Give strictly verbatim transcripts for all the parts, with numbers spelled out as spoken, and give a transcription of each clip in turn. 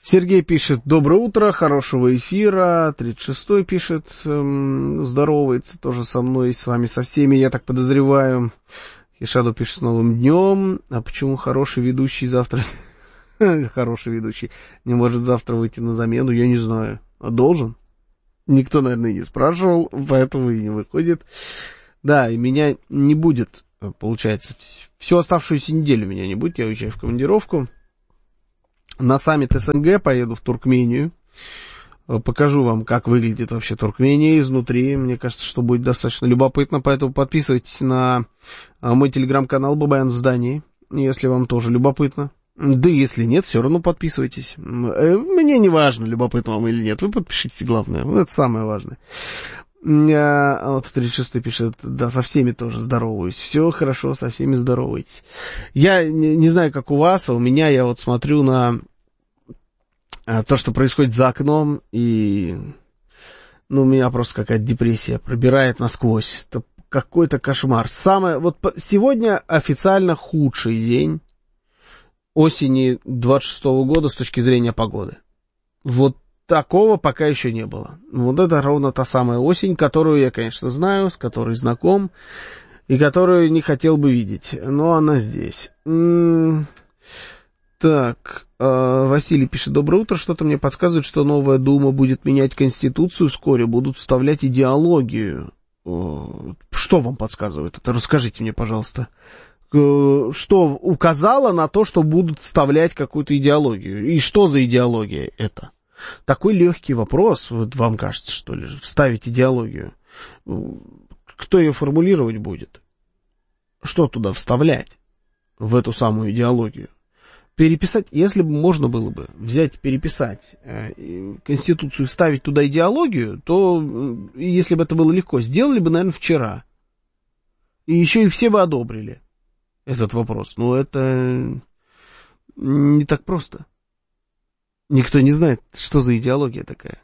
Сергей пишет: доброе утро, хорошего эфира. тридцать шестой пишет: эм, здоровается тоже со мной, с вами, со всеми, я так подозреваю. Хишаду пишет: с новым днем. А почему хороший ведущий завтра... Хороший ведущий не может завтра выйти на замену, я не знаю. А должен? Никто, наверное, не спрашивал, поэтому и не выходит. Да, и меня не будет, получается. Всю оставшуюся неделю меня не будет, я уезжаю в командировку. На саммит СНГ поеду в Туркмению. Покажу вам, как выглядит вообще Туркмения изнутри. Мне кажется, что будет достаточно любопытно, поэтому подписывайтесь на мой телеграм-канал Бабаян в здании, если вам тоже любопытно. Да если нет, все равно подписывайтесь. Мне не важно, любопытно вам или нет. Вы подпишитесь, главное. Это самое важное. Вот тридцать шестой пишет: да, со всеми тоже здороваюсь. Все хорошо, со всеми здороваетесь. Я не, не знаю, как у вас, а у меня, я вот смотрю на то, что происходит за окном, и ну, у меня просто какая-то депрессия пробирает насквозь. Это какой-то кошмар. Самое, вот сегодня официально худший день осени двадцать шестого года с точки зрения погоды. Вот такого пока еще не было. Вот это ровно та самая осень, которую я, конечно, знаю, с которой знаком, и которую не хотел бы видеть. Но она здесь. М-м- так, э- Василий пишет: доброе утро, что-то мне подсказывает, что новая Дума будет менять Конституцию вскоре, будут вставлять идеологию. О- что вам подсказывает это? Расскажите мне, пожалуйста. Что указало на то, что будут вставлять какую-то идеологию? И что за идеология это? Такой легкий вопрос, вот вам кажется, что ли, вставить идеологию. Кто ее формулировать будет? Что туда вставлять, в эту самую идеологию? Переписать, если бы можно было бы взять, переписать э, Конституцию и вставить туда идеологию, то, э, если бы это было легко, сделали бы, наверное, вчера. И еще и все бы одобрили этот вопрос. Но это не так просто. Никто не знает, что за идеология такая.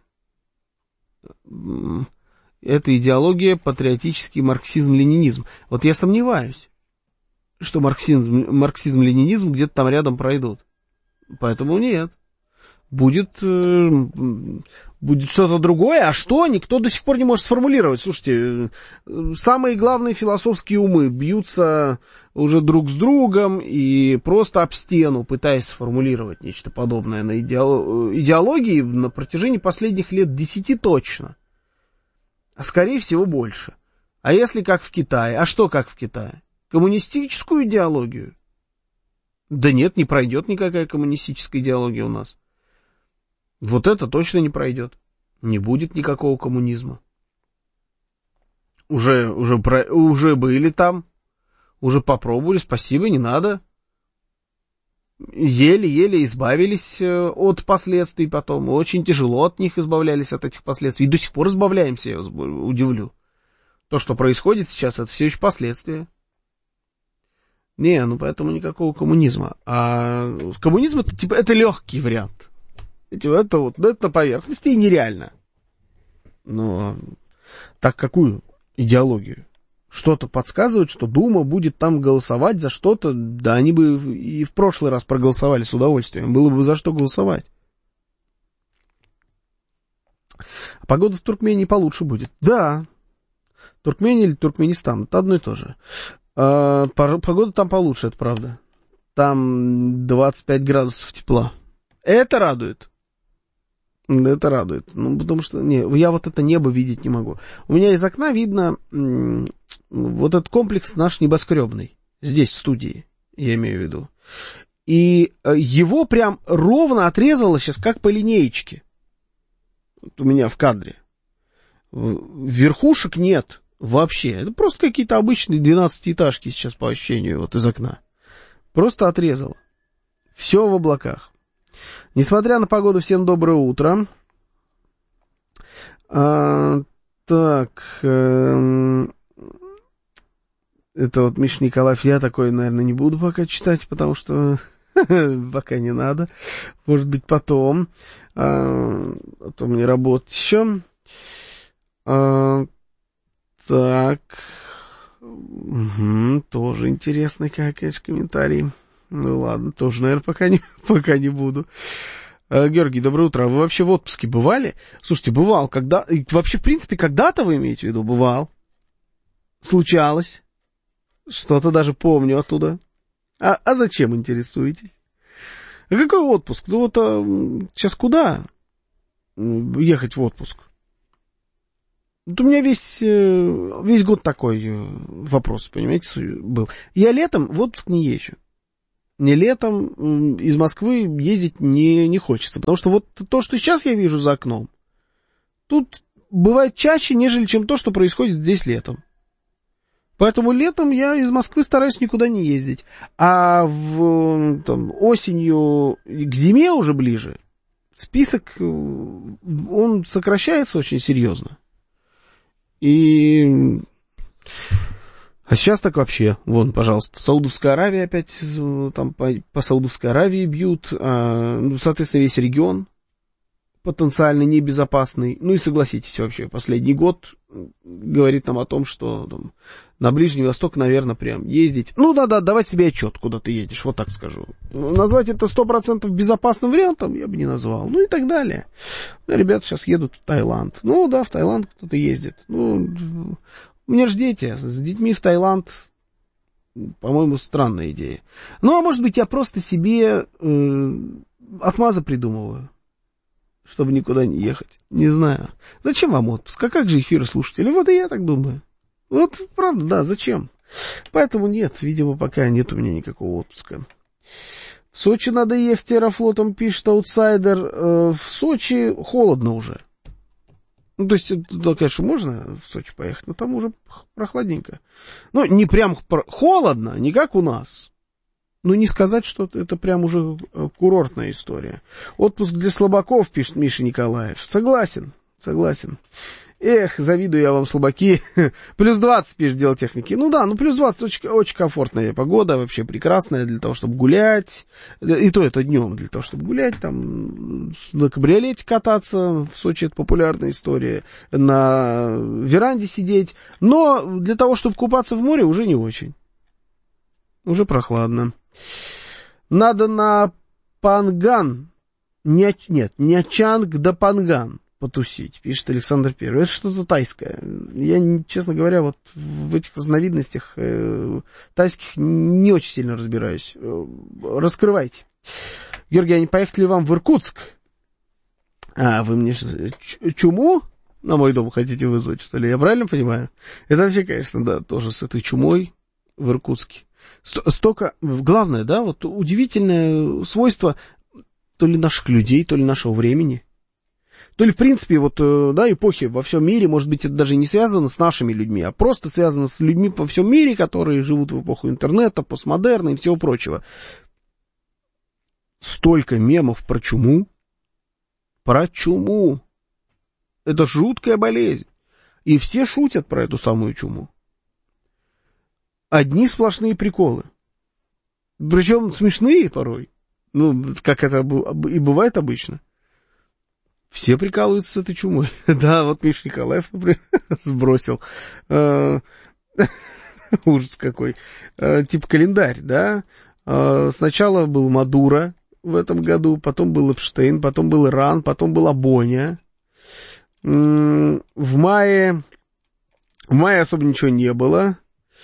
Это идеология патриотический марксизм-ленинизм. Вот я сомневаюсь, что марксизм, марксизм-ленинизм где-то там рядом пройдут. Поэтому нет. Будет, э, будет что-то другое, а что, никто до сих пор не может сформулировать. Слушайте, самые главные философские умы бьются уже друг с другом и просто об стену, пытаясь сформулировать нечто подобное на идеологии на протяжении последних лет десяти точно. А скорее всего больше. А если как в Китае? А что как в Китае? Коммунистическую идеологию? Да нет, не пройдет никакая коммунистическая идеология у нас. Вот это точно не пройдет. Не будет никакого коммунизма. Уже, уже, уже были там. Уже попробовали, спасибо, не надо. Еле-еле избавились от последствий потом. Очень тяжело от них избавлялись, от этих последствий. И до сих пор избавляемся, я вас удивлю. То, что происходит сейчас, это все еще последствия. Не, ну поэтому никакого коммунизма. А коммунизм это, типа, это легкий вариант. Это вот, это на поверхности и нереально. Но так какую идеологию? Что-то подсказывает, что Дума будет там голосовать за что-то. Да они бы и в прошлый раз проголосовали с удовольствием. Было бы за что голосовать. А погода в Туркмении получше будет. Да. Туркмения или Туркменистан, это одно и то же. А, погода там получше, это правда. Там двадцать пять градусов тепла. Это радует. Это радует. Ну, потому что не, я вот это небо видеть не могу. У меня из окна видно м- вот этот комплекс наш небоскребный. Здесь, в студии, я имею в виду. И его прям ровно отрезало сейчас, как по линеечке. Вот у меня в кадре. Верхушек нет вообще. Это просто какие-то обычные двенадцатиэтажки сейчас по ощущению вот из окна. Просто отрезало. Все в облаках. Несмотря на погоду, всем доброе утро. А, так, э, это вот Миша Николаев, я такой, наверное, не буду пока читать, потому что пока не надо. Может быть, потом. А, а то мне работать еще. А, так. Угу, тоже интересный, конечно, комментарий. Ну ладно, тоже, наверное, пока не, пока не буду. Георгий, доброе утро. Вы вообще в отпуске бывали? Слушайте, бывал. Когда... Вообще, в принципе, когда-то вы имеете в виду? Бывал. Случалось. Что-то даже помню оттуда. А, а зачем интересуетесь? А какой отпуск? Ну вот а, сейчас куда ехать в отпуск? Вот у меня весь, весь год такой вопрос, понимаете, был. Я летом в отпуск не езжу. Мне летом из Москвы ездить не, не хочется. Потому что вот то, что сейчас я вижу за окном, тут бывает чаще, нежели чем то, что происходит здесь летом. Поэтому летом я из Москвы стараюсь никуда не ездить. А в, там, осенью к зиме уже ближе список, он сокращается очень серьезно. И... А сейчас так вообще, вон, пожалуйста, Саудовская Аравия опять, там по, по Саудовской Аравии бьют, а, ну, соответственно, весь регион потенциально небезопасный. Ну и согласитесь, вообще, последний год говорит нам о том, что там, на Ближний Восток, наверное, прям ездить. Ну да-да, давать себе отчет, куда ты едешь, вот так скажу. Назвать это сто процентов безопасным вариантом я бы не назвал, ну и так далее. Ребята сейчас едут в Таиланд. Ну да, в Таиланд кто-то ездит. Ну... У меня же дети, с детьми в Таиланд, по-моему, странная идея. Ну, а может быть, я просто себе э, отмазы придумываю, чтобы никуда не ехать. Не знаю. Зачем вам отпуск? А как же эфиры слушателей? Вот и я так думаю. Вот, правда, да, зачем? Поэтому нет, видимо, пока нет у меня никакого отпуска. В Сочи надо ехать аэрофлотом, пишет аутсайдер. Э, в Сочи холодно уже. Ну, то есть, туда, конечно, можно в Сочи поехать, но там уже прохладненько. Ну, не прям холодно, не как у нас. Ну, не сказать, что это прям уже курортная история. Отпуск для слабаков, пишет Миша Николаев. Согласен, согласен. Эх, завидую я вам, слабаки. Плюс двадцать, пишет дело техники. Ну да, ну плюс двадцать очень, очень комфортная погода, вообще прекрасная для того, чтобы гулять. И то это днем, для того, чтобы гулять, там, на кабриолете кататься. В Сочи это популярная история. На веранде сидеть. Но для того, чтобы купаться в море, уже не очень. Уже прохладно. Надо на Панган. Не, нет, не Чанг, да Панган потусить, пишет Александр Первый. Это что-то тайское. Я, честно говоря, вот в этих разновидностях э, тайских не очень сильно разбираюсь. Э, раскрывайте. Георгий, а не поехать ли вам в Иркутск? А, вы мне чуму на мой дом хотите вызвать, что ли? Я правильно понимаю? Это вообще, конечно, да, тоже с этой чумой в Иркутске. Столько, главное, да, вот удивительное свойство то ли наших людей, то ли нашего времени. То ли, в принципе, вот, да, эпохи во всем мире, может быть, это даже не связано с нашими людьми, а просто связано с людьми по всем мире, которые живут в эпоху интернета, постмодерна и всего прочего. Столько мемов про чуму. Про чуму. Это жуткая болезнь. И все шутят про эту самую чуму. Одни сплошные приколы. Причем смешные порой. Ну, как это и бывает обычно. Все прикалываются с этой чумой. Да, вот Миша Николаев, например, сбросил. Ужас какой. Типа календарь, да? Сначала был Мадуро в этом году, потом был Эпштейн, потом был Иран, потом была Боня. В мае... В мае особо ничего не было.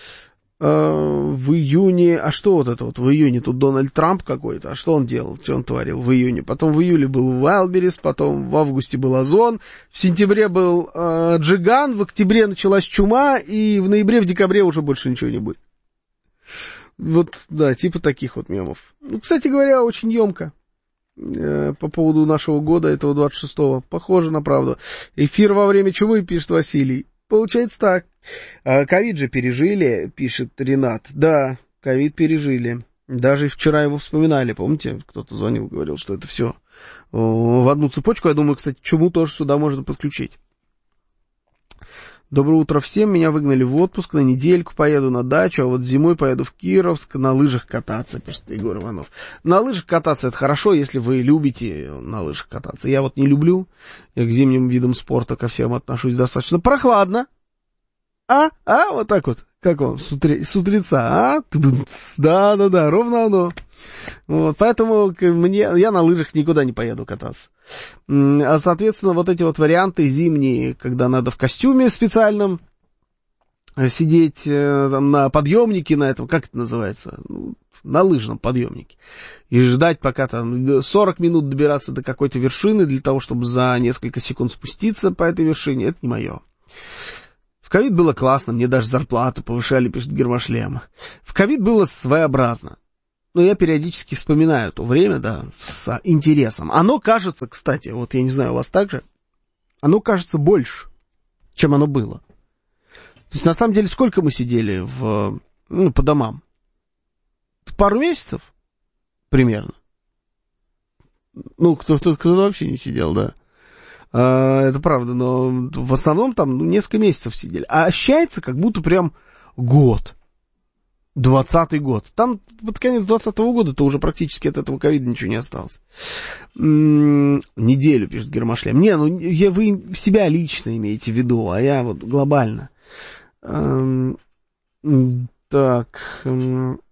В июне, а что вот это вот в июне, тут Дональд Трамп какой-то, а что он делал, что он творил в июне, потом в июле был Вайлдберрис, потом в августе был Озон, в сентябре был э, Джиган, в октябре началась чума, и в ноябре, в декабре уже больше ничего не будет. Вот, да, типа таких вот мемов. Ну, кстати говоря, очень емко э, по поводу нашего года, этого двадцать шестого, похоже на правду. Эфир во время чумы, пишет Василий. Получается так. Ковид же пережили, пишет Ренат. Да, ковид пережили. Даже вчера его вспоминали, помните? Кто-то звонил, говорил, что это все в одну цепочку. Я думаю, кстати, чуму тоже сюда можно подключить. Доброе утро всем. Меня выгнали в отпуск. На недельку поеду на дачу, а вот зимой поеду в Кировск на лыжах кататься, пишет Егор Иванов. На лыжах кататься это хорошо, если вы любите на лыжах кататься. Я вот не люблю. Я к зимним видам спорта ко всем отношусь достаточно прохладно. А? А? Вот так вот. Как он, с, утре, с утреца, а? Да-да-да, ровно оно. Вот, поэтому мне, я на лыжах никуда не поеду кататься. А, соответственно, вот эти вот варианты зимние, когда надо в костюме специальном сидеть там, на подъемнике, на этом, как это называется, на лыжном подъемнике, и ждать, пока там сорок минут добираться до какой-то вершины, для того, чтобы за несколько секунд спуститься по этой вершине, это не мое. В ковид было классно, мне даже зарплату повышали, пишет Гермошлем. В ковид было своеобразно. Но я периодически вспоминаю то время, да, с интересом. Оно кажется, кстати, вот я не знаю, у вас так же, оно кажется больше, чем оно было. То есть, на самом деле, сколько мы сидели в, ну, по домам? Пару месяцев примерно. Ну, кто-то кто вообще не сидел, да. А, это правда, но в основном там ну, несколько месяцев сидели. А ощущается, как будто прям год. Двадцатый год. Там под конец двадцатого года-то уже практически от этого ковида ничего не осталось. М-м, неделю, пишет Гермошлем. Не, ну я, вы себя лично имеете в виду, а я вот глобально. М-м, так... М-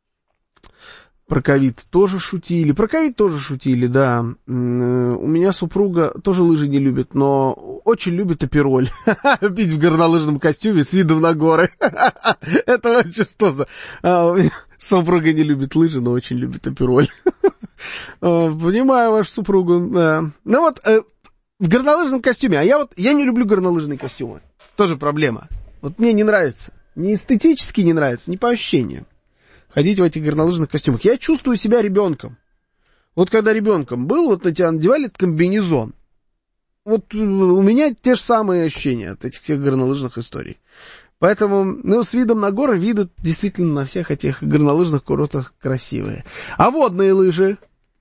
Про ковид тоже шутили. Про ковид тоже шутили, да. У меня супруга тоже лыжи не любит, но очень любит апероль. Пить в горнолыжном костюме с видом на горы. Это вообще что за... Супруга не любит лыжи, но очень любит апероль. Понимаю вашу супругу, да. Ну вот, в горнолыжном костюме. А я вот, я не люблю горнолыжные костюмы. Тоже проблема. Вот мне не нравится. Не эстетически не нравится, не по ощущениям. Ходить в этих горнолыжных костюмах. Я чувствую себя ребенком. Вот когда ребенком был, вот на тебя надевали этот комбинезон. Вот у меня те же самые ощущения от этих всех горнолыжных историй. Поэтому, ну, с видом на горы, виды действительно на всех этих горнолыжных курортах красивые. А водные лыжи?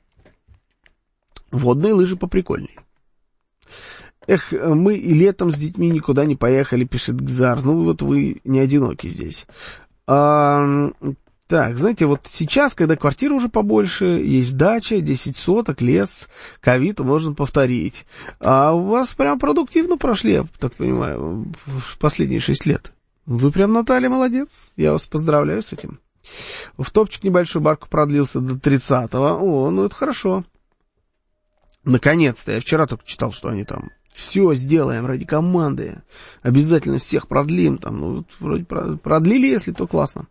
Водные лыжи поприкольней. Эх, мы и летом с детьми никуда не поехали, пишет Гзар. Ну, вот вы не одиноки здесь. А... Так, знаете, вот сейчас, когда квартира уже побольше, есть дача, десять соток, лес, ковид можно повторить. А у вас прям продуктивно прошли, я так понимаю, в последние шесть лет. Вы прям, Наталья, молодец. Я вас поздравляю с этим. В топчик небольшой барку продлился до тридцатого. О, ну это хорошо. Наконец-то. Я вчера только читал, что они там все сделаем ради команды. Обязательно всех продлим. Там, ну, вот, вроде продлили, если то классно.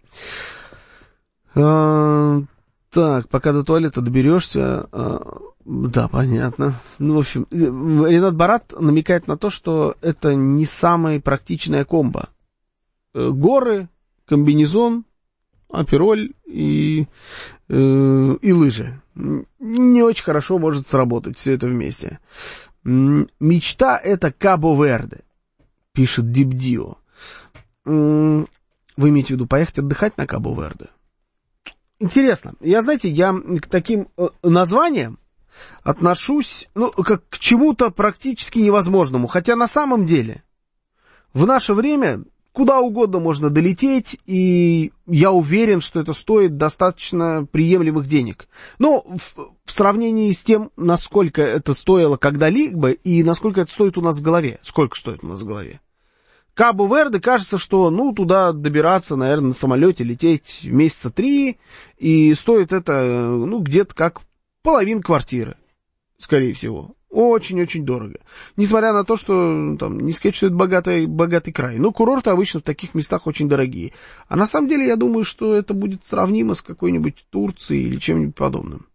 А, так, пока до туалета доберешься, а, да, понятно. Ну, в общем, Ренат Барат намекает на то, что это не самая практичная комбо. Горы, комбинезон, апероль и, э, и лыжи. Не очень хорошо может сработать все это вместе. Мечта — это Кабо-Верде, пишет Дипдио. Вы имеете в виду поехать отдыхать на Кабо-Верде? Интересно. Я, знаете, я к таким названиям отношусь, ну, как к чему-то практически невозможному. Хотя на самом деле в наше время куда угодно можно долететь, и я уверен, что это стоит достаточно приемлемых денег. Но в, в сравнении с тем, насколько это стоило когда-либо, и насколько это стоит у нас в голове. Сколько стоит у нас в голове? Кабо-Верде, кажется, что, ну, туда добираться, наверное, на самолете лететь месяца три, и стоит это, ну, где-то как половина квартиры, скорее всего. Очень-очень дорого. Несмотря на то, что, там, не сказать, что это богатый, богатый край. Но курорты обычно в таких местах очень дорогие. А на самом деле, я думаю, что это будет сравнимо с какой-нибудь Турцией или чем-нибудь подобным.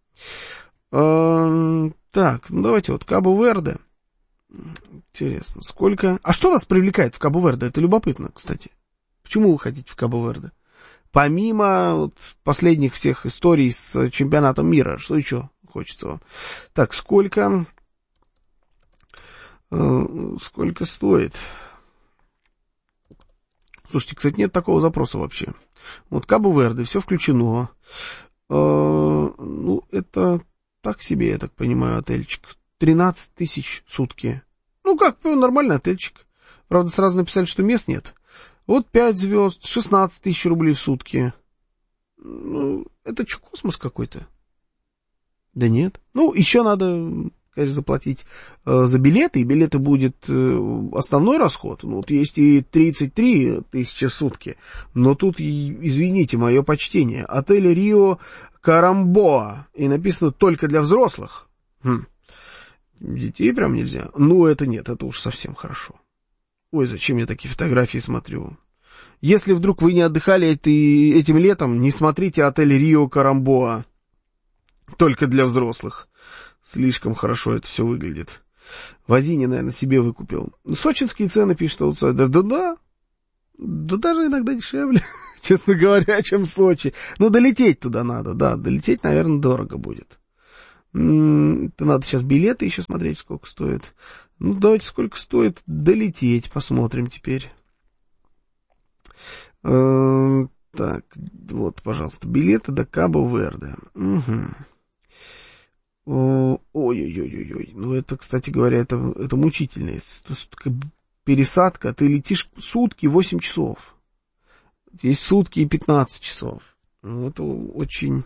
Так, ну, давайте вот Кабо-Верде. Интересно, сколько... А что вас привлекает в Кабо-Верде? Это любопытно, кстати. Почему вы хотите в Кабо-Верде? Помимо вот последних всех историй с чемпионатом мира, что еще хочется вам? Так, сколько... Э, сколько стоит? Слушайте, кстати, нет такого запроса вообще. Вот Кабо-Верде, все включено. Э, ну, это так себе, я так понимаю, отельчик. тринадцать тысяч сутки. Ну, как, нормальный отельчик. Правда, сразу написали, что мест нет. Вот пять звезд, шестнадцать тысяч рублей в сутки. Ну, это что, космос какой-то? Да нет. Ну, еще надо, конечно, заплатить э, за билеты, и билеты будет э, основной расход. Ну, вот есть и тридцать три тысячи в сутки, но тут, извините, мое почтение, отель Рио Карамбоа, и написано только для взрослых. Хм. Детей прям нельзя. Ну, это нет, это уж совсем хорошо. Ой, зачем я такие фотографии смотрю? Если вдруг вы не отдыхали эти, этим летом, не смотрите отель Рио Карамбоа. Только для взрослых. Слишком хорошо это все выглядит. Вазини, наверное, себе выкупил. Сочинские цены, пишет аутсайдер. Да-да. Да даже иногда дешевле, честно говоря, чем в Сочи. Но долететь туда надо, да. Долететь, наверное, дорого будет. Это надо сейчас билеты еще смотреть, сколько стоит. Ну, давайте, сколько стоит долететь, посмотрим теперь. Так, вот, пожалуйста, билеты до Кабо-Верде. Угу. Ой-ой-ой-ой, ну это, кстати говоря, это, это мучительно. Пересадка, ты летишь сутки, восемь часов. Здесь сутки и пятнадцать часов. Ну, это очень,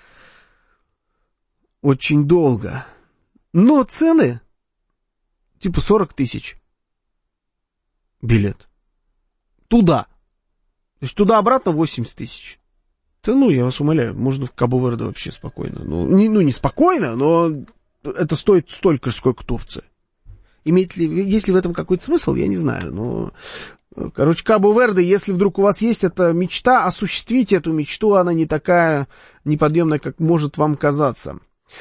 очень долго. Но цены, типа сорок тысяч билет. Туда. То есть туда-обратно восемьдесят тысяч. Да ну, я вас умоляю, можно в Кабо-Верде вообще спокойно. Ну не, ну, не спокойно, но это стоит столько же, сколько Турция. Имеет ли, есть ли в этом какой-то смысл, я не знаю. Но, короче, Кабо-Верде, если вдруг у вас есть эта мечта, осуществите эту мечту, она не такая неподъемная, как может вам казаться.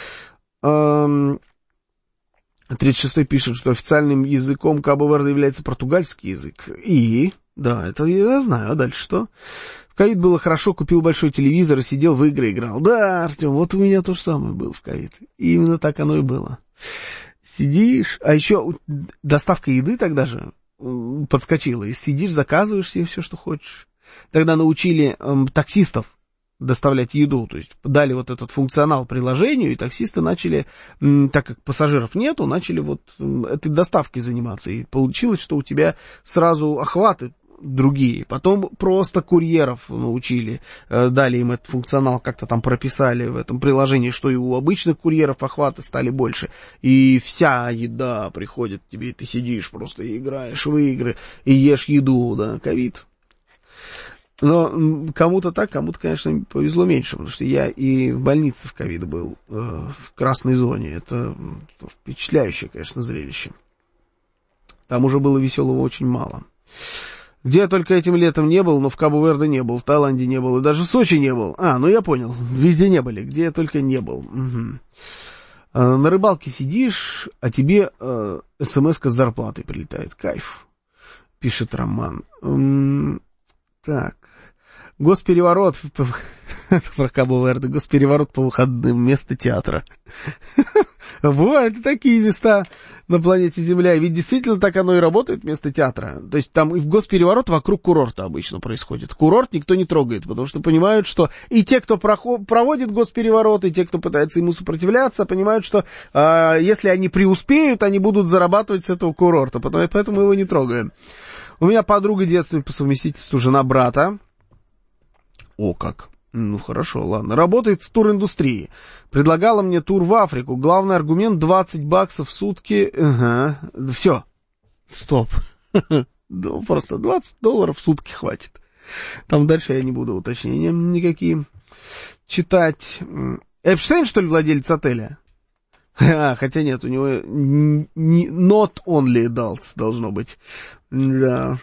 тридцать шестой пишет, что официальным языком Кабо-Верде является португальский язык. И, да, это я знаю, а дальше что? В ковид было хорошо, купил большой телевизор и сидел в игры играл. Да, Артем, вот у меня то же самое было в ковид. И именно так оно и было. Сидишь, а еще доставка еды тогда же подскочила. И сидишь, заказываешь себе все, что хочешь. Тогда научили эм, таксистов доставлять еду, то есть дали вот этот функционал приложению, и таксисты начали, м, так как пассажиров нету, начали вот м, этой доставкой заниматься. И получилось, что у тебя сразу охваты другие. Потом просто курьеров научили, дали им этот функционал, как-то там прописали в этом приложении, что и у обычных курьеров охваты стали больше. И вся еда приходит к тебе, и ты сидишь просто и играешь в игры, и ешь еду, да, ковид. Но кому-то так, кому-то, конечно, повезло меньше, потому что я и в больнице в ковид был, э, в красной зоне. Это впечатляющее, конечно, зрелище. Там уже было веселого очень мало. Где я только этим летом не был, но в Кабо-Верде не был, в Таиланде не был, и даже в Сочи не был. А, ну я понял, везде не были, где я только не был. Угу. А, на рыбалке сидишь, а тебе э, смс-ка с зарплатой прилетает. Кайф, пишет Роман. М-м, так, госпереворот, про Кабо-Верде, госпереворот по выходным, вместо театра. Бывают и такие места на планете Земля, ведь действительно так оно и работает вместо театра. То есть там и в госпереворот вокруг курорта обычно происходит. Курорт никто не трогает, потому что понимают, что и те, кто проход, проводит госпереворот, и те, кто пытается ему сопротивляться, понимают, что э, если они преуспеют, они будут зарабатывать с этого курорта, поэтому его не трогаем. У меня подруга детства по совместительству, жена брата. О, как. Ну, хорошо, ладно. Работает в туриндустрии. Предлагала мне тур в Африку. Главный аргумент — двадцать баксов в сутки. Ага. Все. Стоп. Ну, просто двадцать долларов в сутки хватит. Там дальше я не буду уточнения никакие читать. Эпштейн, что ли, владелец отеля? А, хотя нет, у него не, not only adults должно быть. Да.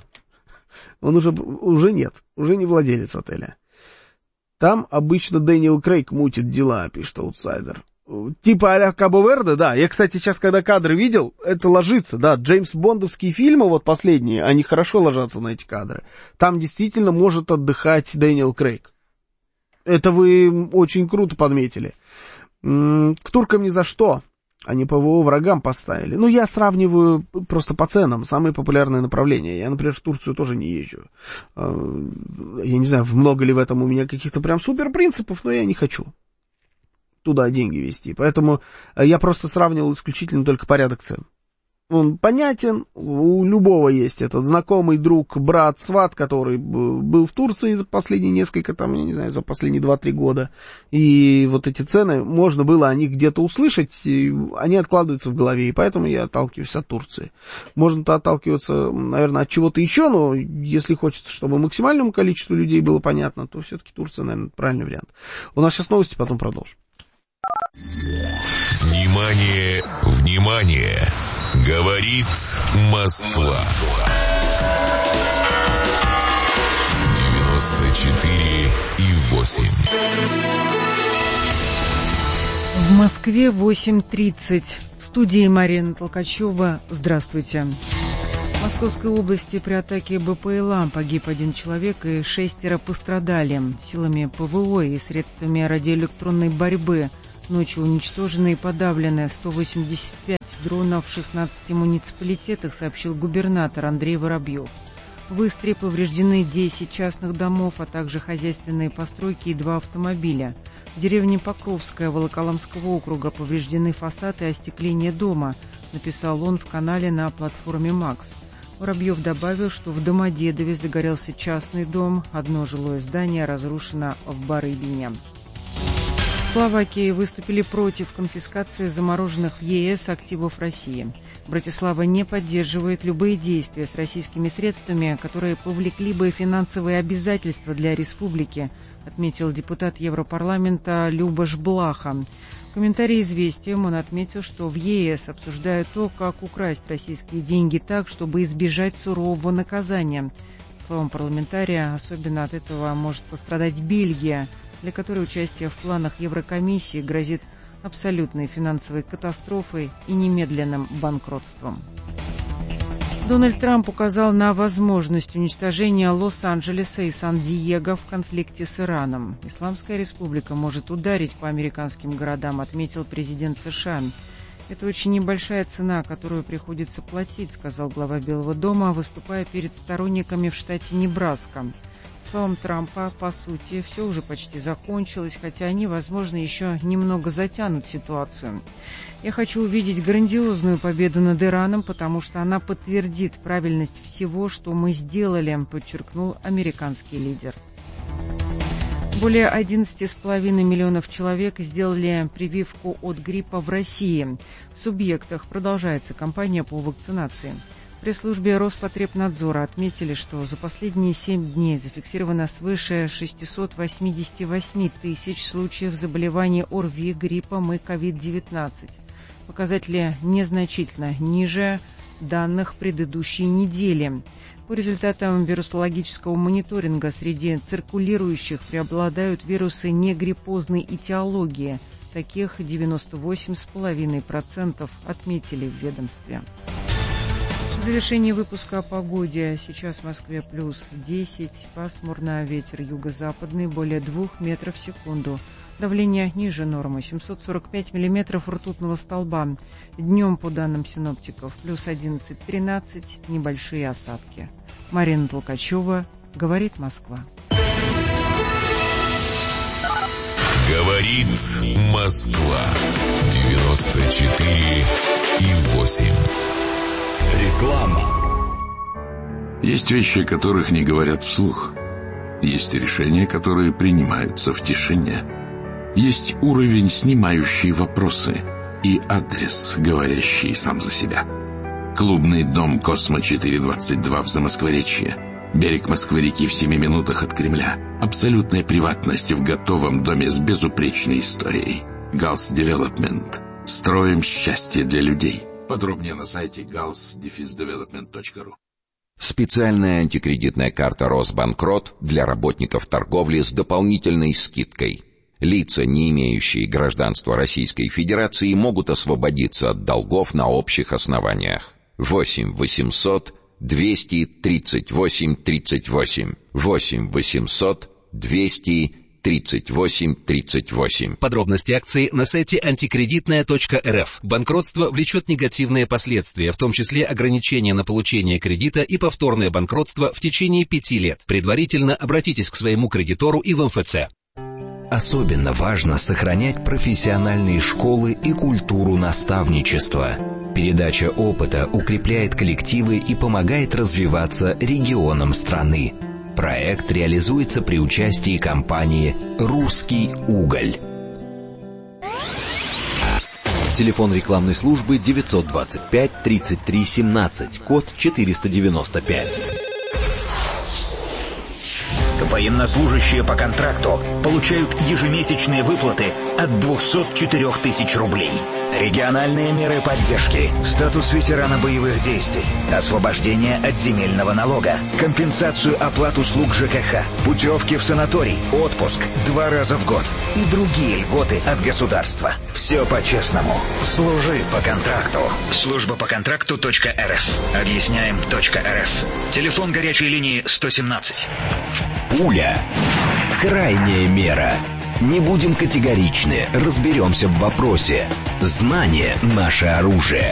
Он уже, уже нет, уже не владелец отеля. Там обычно Дэниел Крейг мутит дела, пишет аутсайдер. Типа а-ля Кабо-Верде, да. Я, кстати, сейчас, когда кадры видел, это ложится, да. Джеймс Бондовские фильмы, вот последние, они хорошо ложатся на эти кадры. Там действительно может отдыхать Дэниел Крейг. Это вы очень круто подметили. К туркам ни за что. Они ПВО врагам поставили. Ну, я сравниваю просто по ценам. Самые популярные направления. Я, например, в Турцию тоже не езжу. Я не знаю, много ли в этом у меня каких-то прям супер принципов, но я не хочу туда деньги вести. Поэтому я просто сравнивал исключительно только порядок цен. он понятен, у любого есть этот знакомый, друг, брат, сват, который был в Турции за последние несколько, там, я не знаю, за последние два-три года, и вот эти цены, можно было о них где-то услышать, и они откладываются в голове, и поэтому я отталкиваюсь от Турции. Можно-то отталкиваться, наверное, от чего-то еще, но если хочется, чтобы максимальному количеству людей было понятно, то все-таки Турция, наверное, правильный вариант. У нас сейчас новости, потом продолжим. Внимание, внимание! Говорит Москва. девяносто четыре и восемь. В Москве восемь тридцать. В студии Марина Толкачева. Здравствуйте. В Московской области при атаке БПЛА погиб один человек и шестеро пострадали. Силами ПВО и средствами радиоэлектронной борьбы ночью уничтожены и подавлены сто восемьдесят пять дронов в шестнадцати муниципалитетах, сообщил губернатор Андрей Воробьев. В Истре повреждены десять частных домов, а также хозяйственные постройки и два автомобиля. В деревне Покровская Волоколамского округа повреждены фасад и остекление дома, написал он в канале на платформе «Макс». Воробьев добавил, что в Домодедове загорелся частный дом, одно жилое здание разрушено в Барыбине. В Словакии выступили против конфискации замороженных в ЕС активов России. Братислава не поддерживает любые действия с российскими средствами, которые повлекли бы финансовые обязательства для республики, отметил депутат Европарламента Любаш Блаха. В комментарии «Известиям» он отметил, что в ЕС обсуждают то, как украсть российские деньги так, чтобы избежать сурового наказания. По словам парламентария, особенно от этого может пострадать Бельгия, для которой участие в планах Еврокомиссии грозит абсолютной финансовой катастрофой и немедленным банкротством. Дональд Трамп указал на возможность уничтожения Лос-Анджелеса и Сан-Диего в конфликте с Ираном. Исламская республика может ударить по американским городам, отметил президент США. «Это очень небольшая цена, которую приходится платить», сказал глава Белого дома, выступая перед сторонниками в штате Небраска. По словам Трампа, по сути, все уже почти закончилось, хотя они, возможно, еще немного затянут ситуацию. «Я хочу увидеть грандиозную победу над Ираном, потому что она подтвердит правильность всего, что мы сделали», подчеркнул американский лидер. Более одиннадцать с половиной миллионов человек сделали прививку от гриппа в России. В субъектах продолжается кампания по вакцинации. В пресс-службе Роспотребнадзора отметили, что за последние семь дней зафиксировано свыше шестьсот восемьдесят восемь тысяч случаев заболеваний ОРВИ, гриппом и ковид девятнадцать. Показатели незначительно ниже данных предыдущей недели. По результатам вирусологического мониторинга среди циркулирующих преобладают вирусы негриппозной этиологии. Таких девяносто восемь целых пять десятых процента отметили в ведомстве. В завершении выпуска о погоде. Сейчас в Москве плюс десять, пасмурно, ветер юго-западный, более двух метров в секунду. Давление ниже нормы, семьсот сорок пять миллиметров ртутного столба. Днем, по данным синоптиков, плюс одиннадцать-тринадцать, небольшие осадки. Марина Толкачева, говорит Москва. Говорит Москва. девяносто четыре и восемь. Реклама. Есть вещи, о которых не говорят вслух. Есть решения, которые принимаются в тишине. Есть уровень, снимающий вопросы, и адрес, говорящий сам за себя. Клубный дом «Космо четыре двадцать два» в Замоскворечье. Берег Москвы-реки в семи минутах от Кремля. Абсолютная приватность в готовом доме с безупречной историей. Галс Девелопмент. Строим счастье для людей. Подробнее на сайте галс девелопмент точка ру. Специальная антикредитная карта «Росбанкрот» для работников торговли с дополнительной скидкой. Лица, не имеющие гражданства Российской Федерации, могут освободиться от долгов на общих основаниях. восемь восемьсот двести тридцать восемь тридцать восемь. восемь восемьсот двести тридцать восемь тридцать восемь. Подробности акции на сайте антикредитная точка эр эф. Банкротство влечет негативные последствия, в том числе ограничения на получение кредита и повторное банкротство в течение пяти лет. Предварительно обратитесь к своему кредитору и в эм эф цэ. Особенно важно сохранять профессиональные школы и культуру наставничества. Передача опыта укрепляет коллективы и помогает развиваться регионам страны. Проект реализуется при участии компании «Русский уголь». Телефон рекламной службы девятьсот двадцать пять тридцать три семнадцать, код четыреста девяносто пять. Военнослужащие по контракту получают ежемесячные выплаты от двухсот четырёх тысяч рублей. Региональные меры поддержки, статус ветерана боевых действий, освобождение от земельного налога, компенсацию оплат услуг ЖКХ, путевки в санаторий, отпуск два раза в год и другие льготы от государства. Все по-честному. Служи по контракту. Служба по контракту точка эр эф. Объясняем точка эр эф. Телефон горячей линии сто семнадцать. Пуля. Крайняя мера. Не будем категоричны, разберемся в вопросе. Знание – наше оружие.